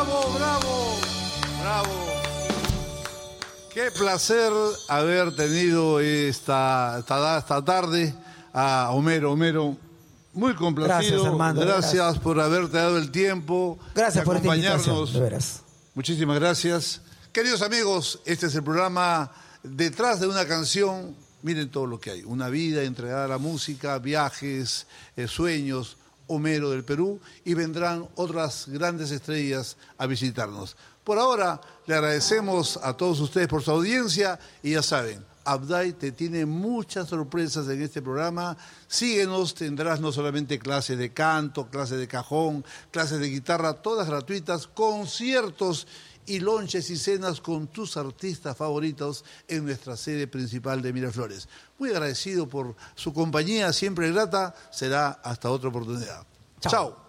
bravo, bravo, bravo. Qué placer haber tenido esta tarde a Homero. Homero, muy complacido. Gracias, Armando. Gracias por haberte dado el tiempo. Gracias por acompañarnos. De veras. Muchísimas gracias. Queridos amigos, este es el programa Detrás de una canción. Miren todo lo que hay. Una vida entregada a la música, viajes, sueños. Homero del Perú, y vendrán otras grandes estrellas a visitarnos. Por ahora, le agradecemos a todos ustedes por su audiencia, y ya saben, Abday te tiene muchas sorpresas en este programa. Síguenos, tendrás no solamente clases de canto, clases de cajón, clases de guitarra, todas gratuitas, conciertos y lonches y cenas con tus artistas favoritos en nuestra sede principal de Miraflores. Muy agradecido por su compañía, siempre grata. Será hasta otra oportunidad. Chao.